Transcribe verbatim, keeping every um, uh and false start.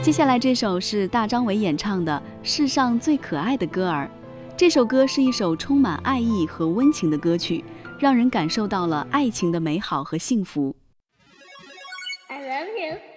接下来这首是大张伟演唱的《世上最可爱的歌儿》。这首歌是一首充满爱意和温情的歌曲，让人感受到了爱情的美好和幸福。 I love you